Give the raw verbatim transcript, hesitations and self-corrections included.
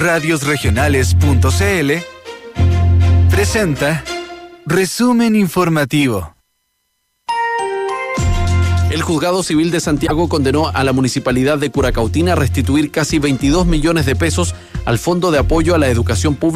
radiosregionales punto c l presenta Resumen Informativo. El Juzgado Civil de Santiago condenó a la Municipalidad de Curacautín a restituir casi veintidós millones de pesos al Fondo de Apoyo a la Educación Pública